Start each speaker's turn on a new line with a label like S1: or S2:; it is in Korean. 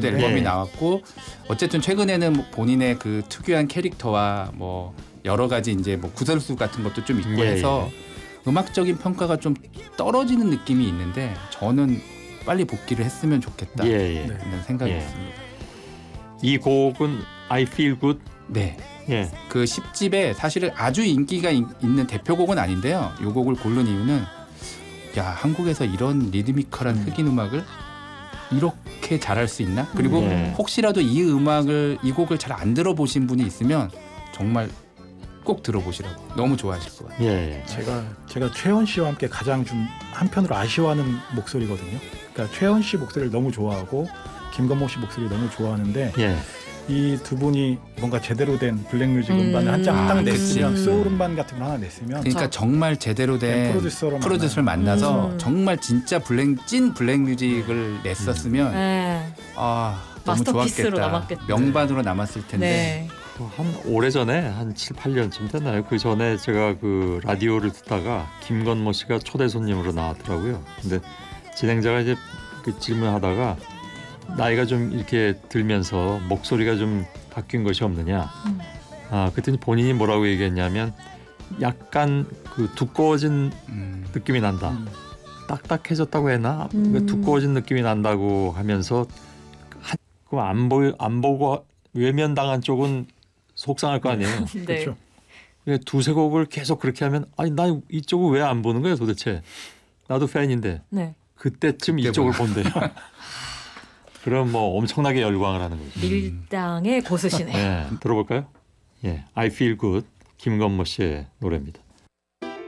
S1: 레코드
S2: 나왔는데.
S1: 앨범이 나왔고 어쨌든 최근에는 본인의 그 특유한 캐릭터와 뭐 여러 가지 이제 뭐 구설수 같은 것도 좀 있고 해서 음악적인 평가가 좀 떨어지는 느낌이 있는데 저는 빨리 복귀를 했으면 좋겠다 이런 생각이 있습니다.
S3: 이 곡은 I Feel Good.
S1: 네.
S3: 예.
S1: 그 10집에 사실은 아주 인기가 있는 대표곡은 아닌데요. 이 곡을 고른 이유는 야 한국에서 이런 리드미컬한 흑인 음악을 이렇게 잘할 수 있나? 그리고 혹시라도 이 곡을 잘 안 들어보신 분이 있으면 정말 꼭 들어보시라고. 너무 좋아하실 것 같아요.
S3: 예.
S2: 제가 최원 씨와 함께 가장 좀 한편으로 아쉬워하는 목소리거든요. 그러니까 최원 씨 목소리를 너무 좋아하고 김건모 씨 목소리를 너무 좋아하는데 이 두 분이 뭔가 제대로 된 블랙뮤직 음반을 한 장 딱 냈으면 소울 음반 같은 걸 하나 냈으면
S1: 그러니까 정말 제대로 된 프로듀서를 만나서 정말 진짜 찐 블랙뮤직을 냈었으면 너무 좋았겠다. 명반으로 남았을 텐데.
S3: 네. 한 오래전에 한 7, 8년쯤 됐나요? 그 전에 제가 그 라디오를 듣다가 김건모 씨가 초대 손님으로 나왔더라고요. 근데 진행자가 이제 그 질문하다가 나이가 좀 이렇게 들면서 목소리가 좀 바뀐 것이 없느냐. 그랬더니 본인이 뭐라고 얘기했냐면 약간 그 두꺼워진 느낌이 난다. 딱딱해졌다고 했나? 두꺼워진 느낌이 난다고 하면서 안 보고 외면당한 쪽은 속상할 거 아니에요.
S2: 네. 그렇죠.
S3: 두세 곡을 계속 그렇게 하면 아니 나 이쪽을 왜 안 보는 거야 도대체. 나도 팬인데. 그때쯤 이쪽을 본대요. 그럼 뭐 엄청나게 열광을 하는 거죠.
S4: 밀당의 고수시네요.
S3: 들어볼까요? I Feel Good 김건모 씨의 노래입니다.